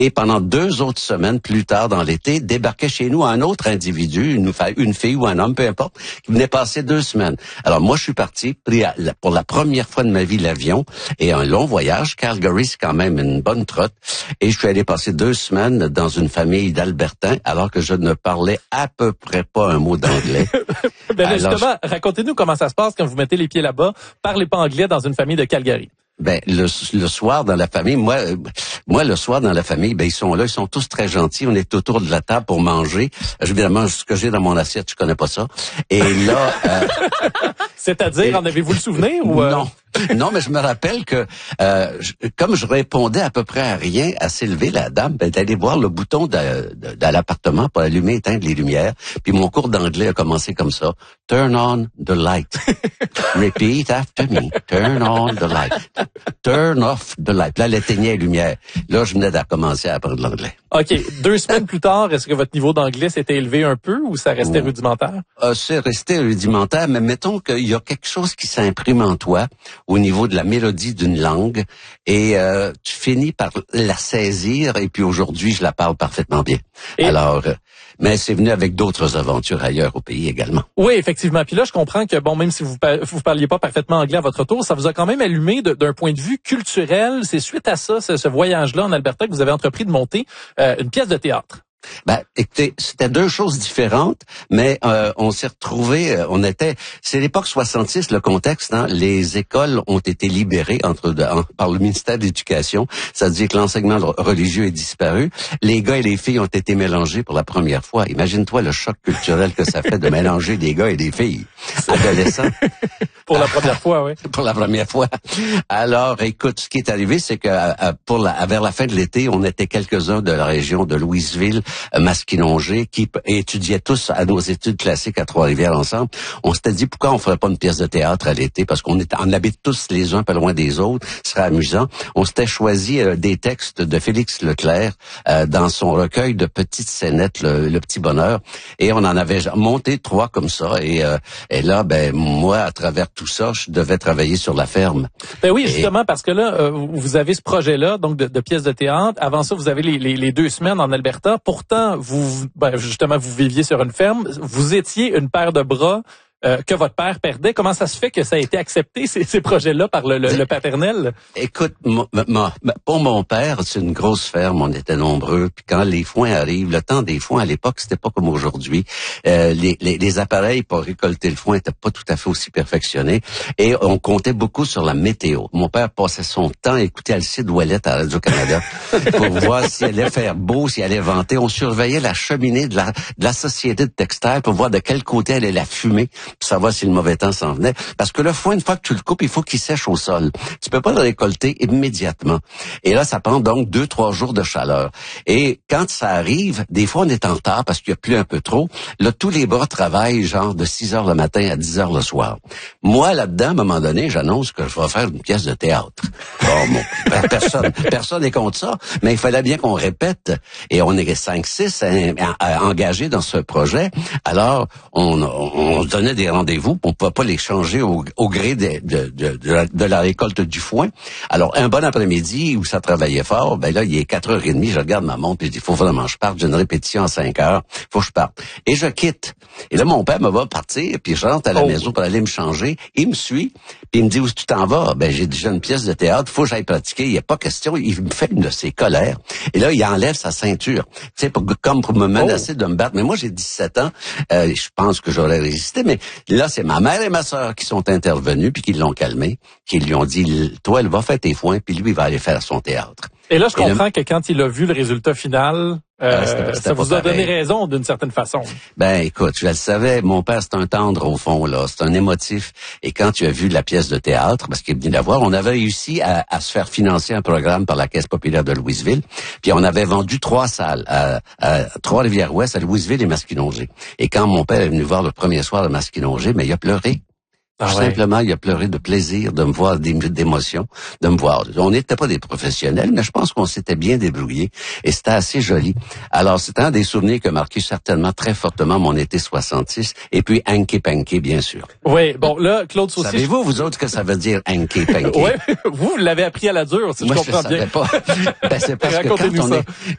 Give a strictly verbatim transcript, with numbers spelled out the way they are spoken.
Et pendant deux autres semaines plus tard dans l'été, débarquait chez nous un autre individu, une, une fille ou un homme, peu importe, qui venait passer deux semaines. Alors moi, je suis parti, pris à, pour la première fois de ma vie l'avion et un long voyage. Calgary, c'est quand même une bonne trotte. Et je suis allé passer deux semaines dans une famille d'Albertains alors que je ne parlais à peu près pas un mot d'anglais. ben alors, justement, je... racontez-nous comment ça se passe quand vous mettez les pieds là-bas. Parlez pas anglais dans une famille de Calgary. Ben le, le soir dans la famille, moi, euh, moi le soir dans la famille, ben ils sont là, ils sont tous très gentils. On est autour de la table pour manger. Évidemment, ce que j'ai dans mon assiette, je connais pas ça. Et là, euh, c'est-à-dire, et, en avez-vous le souvenir ou euh... non. Non, mais je me rappelle que euh, je, comme je répondais à peu près à rien, à s'élever, la dame ben, est allée voir le bouton de, de, de l'appartement pour allumer et éteindre les lumières. Puis mon cours d'anglais a commencé comme ça. Turn on the light. Repeat after me. Turn on the light. Turn off the light. Là, elle éteignait les lumières. Là, je venais de commencer à apprendre l'anglais. OK. Deux semaines plus tard, est-ce que votre niveau d'anglais s'était élevé un peu ou ça restait oh. rudimentaire? Euh, c'est resté rudimentaire, mais mettons qu'il y a quelque chose qui s'imprime en toi au niveau de la mélodie d'une langue et euh, tu finis par la saisir et puis aujourd'hui, je la parle parfaitement bien. Et... Alors, euh, mais c'est venu avec d'autres aventures ailleurs au pays également. Oui, effectivement. Puis là, je comprends que, bon, même si vous vous parliez pas parfaitement anglais à votre tour, ça vous a quand même allumé de, d'un point de vue culturel. C'est suite à ça, ce, ce voyage-là en Alberta, que vous avez entrepris de monter euh, une pièce de théâtre. Ben, écoutez, c'était deux choses différentes, mais euh, on s'est retrouvés, euh, on était, c'est l'époque soixante-six, le contexte, hein, les écoles ont été libérées entre en, par le ministère de l'Éducation, c'est-à-dire que l'enseignement religieux est disparu, les gars et les filles ont été mélangés pour la première fois. Imagine-toi le choc culturel que ça fait de mélanger des gars et des filles adolescents. Pour la première fois, oui. Pour la première fois. Alors, écoute, ce qui est arrivé, c'est que euh, pour la, vers la fin de l'été, on était quelques-uns de la région de Louisville, Masquinongé, qui étudiaient tous à nos études classiques à Trois-Rivières ensemble. On s'était dit, pourquoi on ferait pas une pièce de théâtre à l'été? Parce qu'on est, on habite tous les uns pas loin des autres. Ce serait amusant. On s'était choisi euh, des textes de Félix Leclerc euh, dans son recueil de petites scénettes, le, le Petit Bonheur. Et on en avait monté trois comme ça. Et, euh, et là, ben moi, à travers tout ça, je devais travailler sur la ferme. Ben oui, et... justement, parce que là, euh, vous avez ce projet-là, donc de, de pièces de théâtre. Avant ça, vous avez les, les, les deux semaines en Alberta. Pourtant, vous, ben, justement, vous viviez sur une ferme. Vous étiez une paire de bras euh, que votre père perdait. Comment ça se fait que ça a été accepté, ces, ces projets-là, par le, le, le paternel? Écoute, mon, mon, pour mon père, c'est une grosse ferme. On était nombreux. Puis quand les foins arrivent, le temps des foins à l'époque, c'était pas comme aujourd'hui. Euh, les, les, les appareils pour récolter le foin étaient pas tout à fait aussi perfectionnés. Et on comptait beaucoup sur la météo. Mon père passait son temps à écouter Alcide Ouellet à Radio-Canada pour voir s'il allait faire beau, s'il allait venter. On surveillait la cheminée de la, de la société de textile pour voir de quel côté allait la fumée, pour savoir si le mauvais temps s'en venait. Parce que le foin, une fois que tu le coupes, il faut qu'il sèche au sol. Tu peux pas le récolter immédiatement. Et là, ça prend donc deux, trois jours de chaleur. Et quand ça arrive, des fois, on est en retard parce qu'il y a plu un peu trop. Là, tous les bras travaillent genre de six heures le matin à dix heures le soir. Moi, là-dedans, à un moment donné, j'annonce que je vais faire une pièce de théâtre. Bon, bon, personne, personne n'est contre ça, mais il fallait bien qu'on répète. Et on est cinq, six engagés dans ce projet. Alors, on, on, on se donnait des rendez-vous, on ne pouvait pas les changer au, au gré de, de, de, de, la, de la récolte du foin. Alors, un bon après-midi où ça travaillait fort, ben là, il est quatre heures trente, je regarde ma montre et je dis, faut vraiment que je parte, j'ai une répétition à cinq heures, faut que je parte. Et je quitte. Et là, mon père me va partir, puis je rentre à la oh. maison pour aller me changer. Il me suit, puis il me dit, où tu t'en vas? Ben, j'ai déjà une pièce de théâtre, faut que j'aille pratiquer, il n'y a pas question. Il me fait une de ses colères. Et là, il enlève sa ceinture, tu sais, pour, comme pour me menacer oh. de me battre. Mais moi, j'ai dix-sept ans, euh, je pense que j'aurais résisté, mais là, c'est ma mère et ma sœur qui sont intervenues, puis qui l'ont calmé, qui lui ont dit, toi, elle va faire tes foins, puis lui, il va aller faire son théâtre. Et là, je et comprends le... que quand il a vu le résultat final, euh, ah, c'était, c'était ça vous a donné raison d'une certaine façon. Ben, écoute, je le savais, mon père, c'est un tendre au fond, là, c'est un émotif. Et quand tu as vu la pièce de théâtre, parce qu'il est venu la voir, on avait réussi à, à se faire financer un programme par la Caisse populaire de Louisville, puis on avait vendu trois salles, à, à Trois-Rivières-Ouest, à Louisville et Masquinongé. Et quand mon père est venu voir le premier soir à Masquinongé, mais il a pleuré. Tout ah ouais. simplement, il a pleuré de plaisir de me voir, d'émotion, de me voir. On n'était pas des professionnels, mais je pense qu'on s'était bien débrouillés et c'était assez joli. Alors, c'est un des souvenirs qui a marqué certainement très fortement mon été soixante-six et puis Hanky Panky, bien sûr. Oui, bon, là, Claude Saucier... Savez-vous, vous autres, que ça veut dire Hanky Panky? Oui, vous l'avez appris à la dure, si Moi, je comprends je bien. Moi, je ne savais pas. Ben, c'est parce que quand on, est,